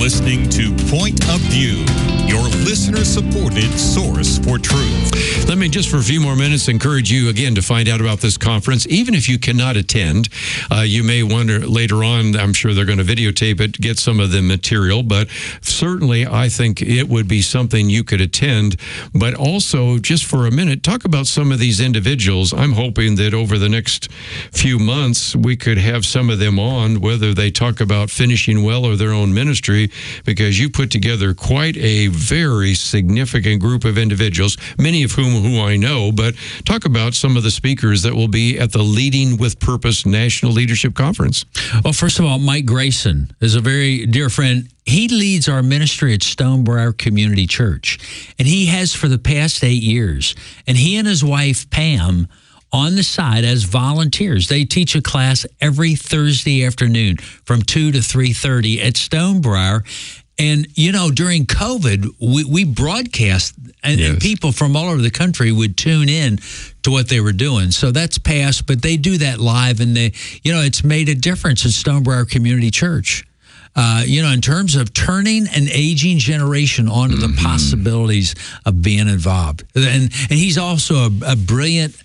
listening to Point of View, your listener-supported source for truth. Let me just for a few more minutes encourage you again to find out about this conference. Even if you cannot attend, you may wonder later on, I'm sure they're going to videotape it, get some of the material, but certainly I think it would be something you could attend. But also, just for a minute, talk about some of these individuals. I'm hoping that over the next few months, we could have some of them on, whether they talk about finishing well or their own ministry, because you put together quite a very significant group of individuals, many of whom I know, but talk about some of the speakers that will be at the Leading with Purpose National Leadership Conference. Well, first of all, Mike Grayson is a very dear friend. He leads our ministry at Stonebriar Community Church, and he has for the past 8 years. And he and his wife, Pam, on the side as volunteers. They teach a class every Thursday afternoon from 2 to 3:30 at Stonebriar. And, you know, during COVID, we broadcast, and people from all over the country would tune in to what they were doing. So that's past, but they do that live, and it's made a difference at Stonebriar Community Church. In terms of turning an aging generation onto the possibilities of being involved. And he's also a brilliant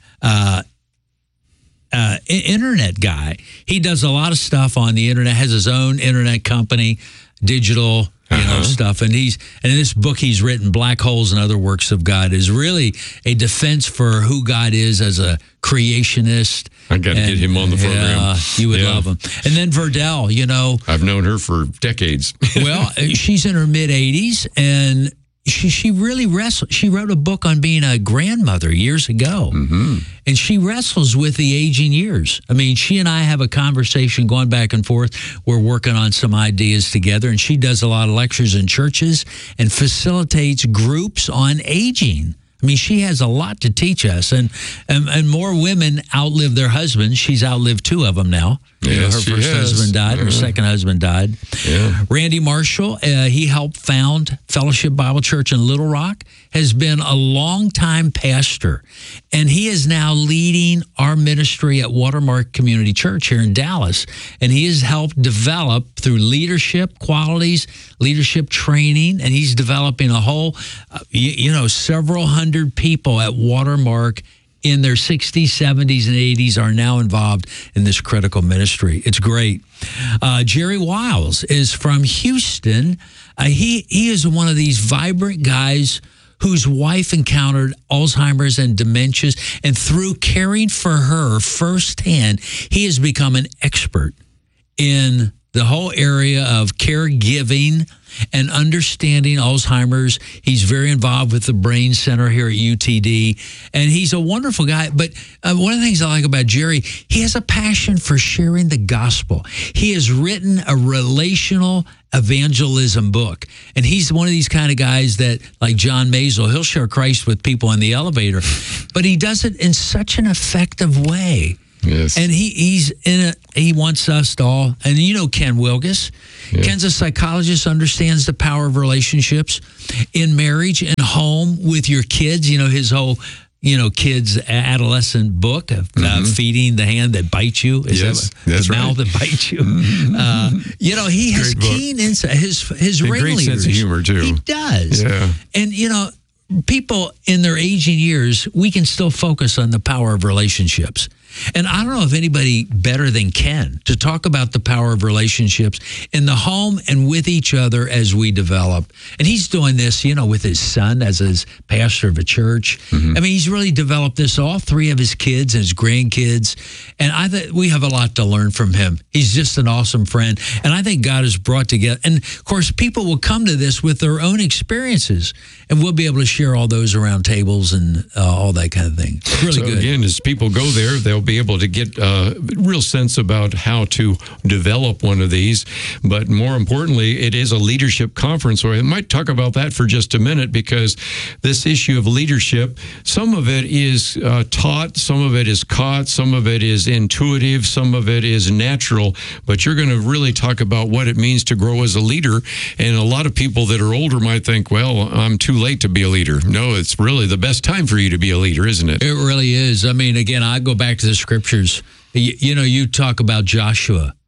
internet guy. He does a lot of stuff on the internet, has his own internet company, digital stuff. And in this book he's written, Black Holes and Other Works of God, is really a defense for who God is as a creationist. I got to get him on the program. You would love him. And then Verdell, I've known her for decades. Well, she's in her mid-80s, and she really wrestles. She wrote a book on being a grandmother years ago, and she wrestles with the aging years. I mean, she and I have a conversation going back and forth. We're working on some ideas together, and she does a lot of lectures in churches and facilitates groups on aging. I mean, she has a lot to teach us, and more women outlive their husbands. She's outlived 2 of them now. Yes, her first husband died. Her second husband died. Yeah. Randy Marshall, he helped found Fellowship Bible Church in Little Rock, has been a longtime pastor, and he is now leading our ministry at Watermark Community Church here in Dallas, and he has helped develop through leadership qualities, leadership training, and he's developing a whole, several hundred people at Watermark in their 60s, 70s, and 80s are now involved in this critical ministry. It's great. Jerry Wiles is from Houston. He is one of these vibrant guys whose wife encountered Alzheimer's and dementias, and through caring for her firsthand, he has become an expert in the whole area of caregiving and understanding Alzheimer's. He's very involved with the Brain Center here at UTD, and he's a wonderful guy. But one of the things I like about Jerry, he has a passion for sharing the gospel. He has written a relational evangelism book, and he's one of these kind of guys that, like John Mazel, he'll share Christ with people in the elevator, but he does it in such an effective way. Yes. And he wants us to all, and Ken Wilgus. Yeah. Ken's a psychologist, understands the power of relationships in marriage and home with your kids. His whole, kids adolescent book of feeding the hand that bites you. Yes, that's the mouth that bites you. He has keen insight. His ringleaders. Great sense of humor too. He does. Yeah. And people in their aging years, we can still focus on the power of relationships. And I don't know if anybody better than Ken to talk about the power of relationships in the home and with each other as we develop. And he's doing this, with his son as his pastor of a church. I mean, he's really developed this, all 3 of his kids and his grandkids. And I think we have a lot to learn from him. He's just an awesome friend. And I think God has brought together. And of course, people will come to this with their own experiences, and we'll be able to share all those around tables and all that kind of thing. It's really good. Again, as people go there, they'll be able to get a real sense about how to develop one of these. But more importantly, it is a leadership conference. So I might talk about that for just a minute, because this issue of leadership, some of it is taught, some of it is caught, some of it is intuitive, some of it is natural. But you're going to really talk about what it means to grow as a leader. And a lot of people that are older might think, well, I'm too late to be a leader. No, it's really the best time for you to be a leader, isn't it? It really is. I mean, again, I go back to the scriptures. You talk about Joshua.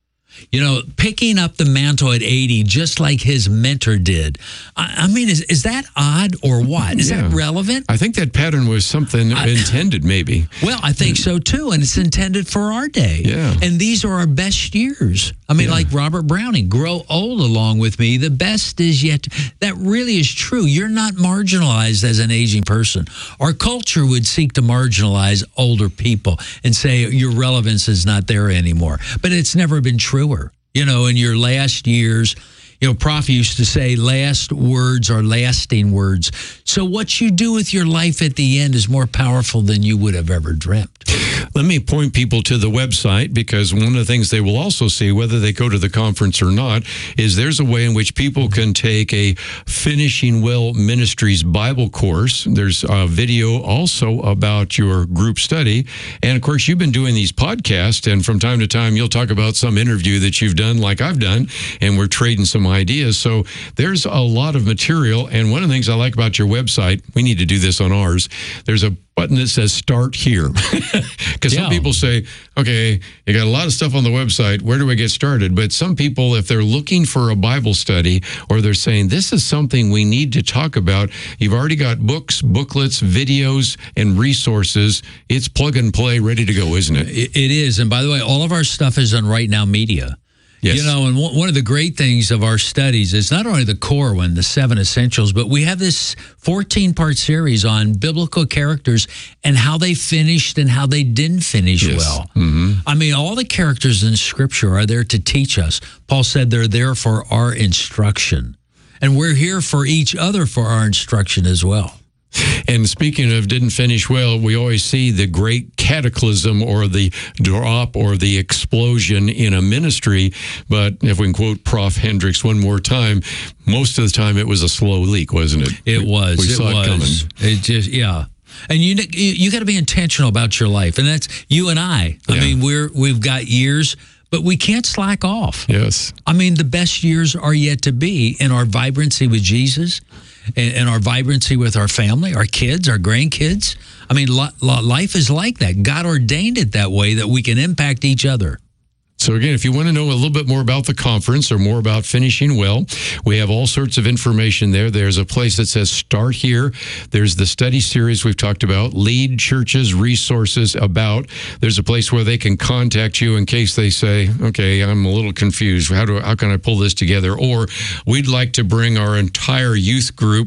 picking up the mantle at 80, just like his mentor did. I mean, is that odd or what? Is that relevant? I think that pattern was something intended, maybe. Well, I think so too, and it's intended for our day. Yeah. And these are our best years. I mean, like Robert Browning, grow old along with me. The best is yet. That really is true. You're not marginalized as an aging person. Our culture would seek to marginalize older people and say your relevance is not there anymore. But it's never been truer. In your last years, Prof used to say last words are lasting words. So what you do with your life at the end is more powerful than you would have ever dreamt. Let me point people to the website, because one of the things they will also see, whether they go to the conference or not, is there's a way in which people can take a Finishing Well Ministries Bible course. There's a video also about your group study. And of course, you've been doing these podcasts, and from time to time, you'll talk about some interview that you've done, like I've done, and we're trading some ideas. So there's a lot of material. And one of the things I like about your website, we need to do this on ours, there's a button that says start here. Because some people say, okay, you got a lot of stuff on the website. Where do I get started? But some people, if they're looking for a Bible study, or they're saying, this is something we need to talk about, you've already got books, booklets, videos, and resources. It's plug and play, ready to go, isn't it? It is. And by the way, all of our stuff is on Right Now Media. Yes. And one of the great things of our studies is not only the core one, the 7 essentials, but we have this 14-part series on biblical characters and how they finished and how they didn't finish well. Mm-hmm. I mean, all the characters in Scripture are there to teach us. Paul said they're there for our instruction. And we're here for each other for our instruction as well. And speaking of didn't finish well, we always see the great cataclysm or the drop or the explosion in a ministry. But if we can quote Prof. Hendricks one more time, most of the time it was a slow leak, wasn't it? It was. We saw it coming. It just, And you got to be intentional about your life. And that's you and I. I mean, we've got years, but we can't slack off. Yes. I mean, the best years are yet to be in our vibrancy with Jesus and our vibrancy with our family, our kids, our grandkids. I mean, life is like that. God ordained it that way, that we can impact each other. So again, if you want to know a little bit more about the conference or more about Finishing Well, we have all sorts of information there. There's a place that says Start Here. There's the study series we've talked about, Lead Churches, Resources, About. There's a place where they can contact you in case they say, okay, I'm a little confused. How can I pull this together? Or we'd like to bring our entire youth group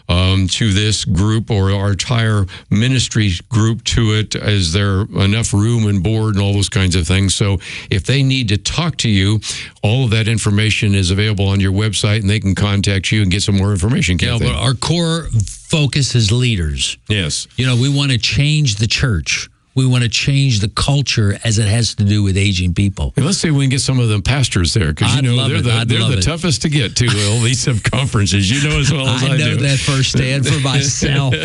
to this group, or our entire ministry group to it. Is there enough room and board and all those kinds of things? So if they need to talk to you, all of that information is available on your website, and they can contact you and get some more information. But our core focus is leaders. Yes. We want to change the church. We want to change the culture as it has to do with aging people. And let's see if we can get some of the pastors there, because they're the toughest to get to all these conferences. You know as well as I do. I know that firsthand for myself.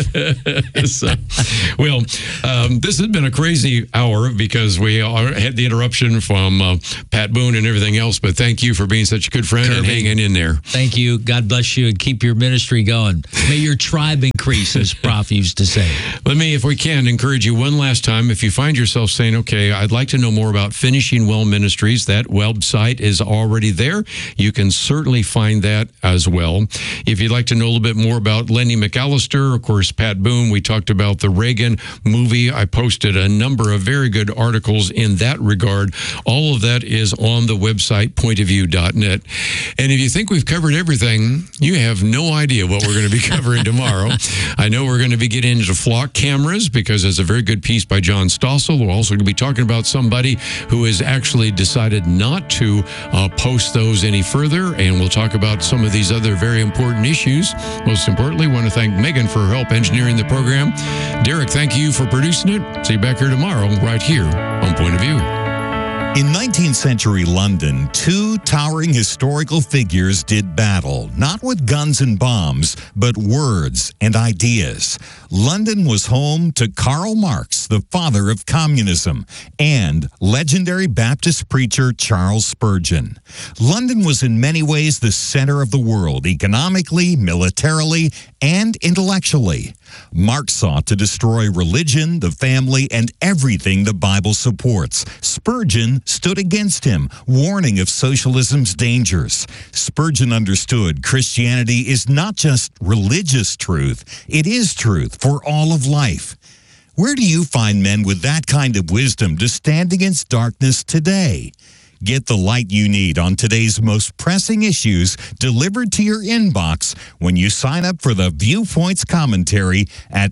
This has been a crazy hour because we had the interruption from Pat Boone and everything else. But thank you for being such a good friend and hanging in there. Thank you. God bless you, and keep your ministry going. May your tribe increase, as Prof used to say. Let me, if we can, encourage you one last time. If you find yourself saying, okay, I'd like to know more about Finishing Well Ministries, that website is already there. You can certainly find that as well. If you'd like to know a little bit more about Lenny McAllister, of course, Pat Boone, we talked about the Reagan movie. I posted a number of very good articles in that regard. All of that is on the website, pointofview.net. And if you think we've covered everything, you have no idea what we're going to be covering tomorrow. I know we're going to be getting into flock cameras, because there's a very good piece by John Stossel. We're also going to be talking about somebody who has actually decided not to post those any further, and we'll talk about some of these other very important issues. Most importantly, I want to thank Megan for her help engineering the program. Derek, thank you for producing it. See you back here tomorrow, right here on Point of View. In 19th century London, two towering historical figures did battle, not with guns and bombs, but words and ideas. London was home to Karl Marx, the father of communism, and legendary Baptist preacher Charles Spurgeon. London was in many ways the center of the world, economically, militarily, and intellectually. Mark sought to destroy religion, the family, and everything the Bible supports. Spurgeon stood against him, warning of socialism's dangers. Spurgeon understood Christianity is not just religious truth, it is truth for all of life. Where do you find men with that kind of wisdom to stand against darkness today? Get the light you need on today's most pressing issues delivered to your inbox when you sign up for the Viewpoints commentary at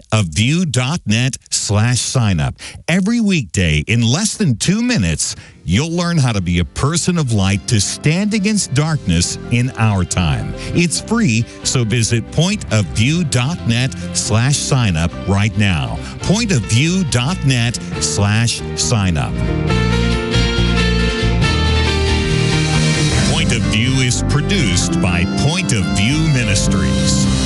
pointofview.net/signup. Every weekday in less than 2 minutes, you'll learn how to be a person of light to stand against darkness in our time. It's free, so visit pointofview.net/signup right now. Pointofview.net/signup. Point of View is produced by Point of View Ministries.